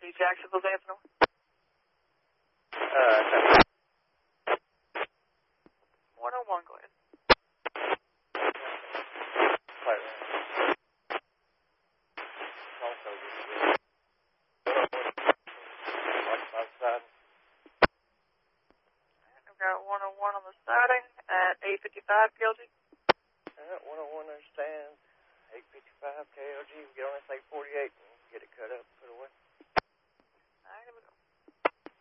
The Jacksonville Dancing. 101, go ahead. I've got 101 on the siding at 855 KLG. 101 understand. 855 KLG. We get on this 848 and get it cut up.